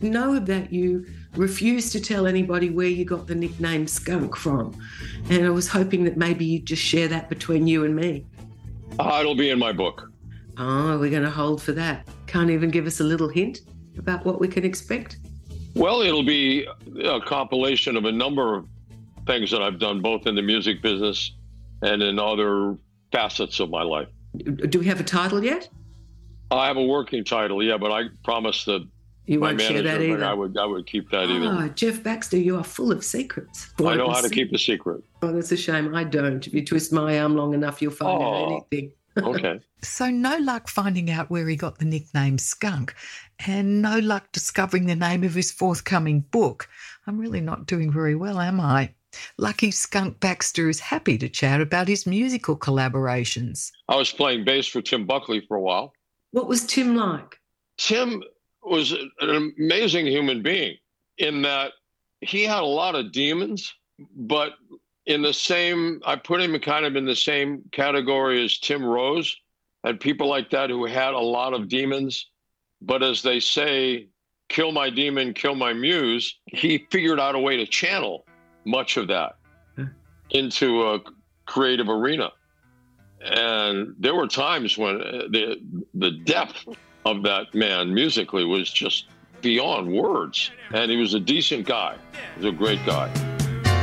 know that you refused to tell anybody where you got the nickname Skunk from. And I was hoping that maybe you'd just share that between you and me. It'll be in my book. Oh, we're going to hold for that. Can't even give us a little hint about what we can expect? Well, it'll be a compilation of a number of things that I've done, both in the music business and in other facets of my life. Do we have a title yet? I have a working title, yeah, but I promised that you my won't share manager that either. I would keep that either. Oh, Jeff Baxter, you are full of secrets. I know how to keep a secret. Oh, that's a shame. I don't. If you twist my arm long enough, you'll find out anything. Okay. So no luck finding out where he got the nickname Skunk, and no luck discovering the name of his forthcoming book. I'm really not doing very well, am I? Lucky Skunk Baxter is happy to chat about his musical collaborations. I was playing bass for Tim Buckley for a while. What was Tim like? Tim was an amazing human being in that he had a lot of demons, but I put him kind of in the same category as Tim Rose and people like that who had a lot of demons. But as they say, kill my demon, kill my muse, he figured out a way to channel much of that into a creative arena. And there were times when the depth of that man musically was just beyond words. And he was a decent guy. He was a great guy.